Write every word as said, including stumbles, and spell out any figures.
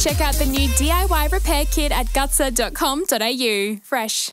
Check out the new D I Y repair kit at gutser dot com dot a u. Fresh.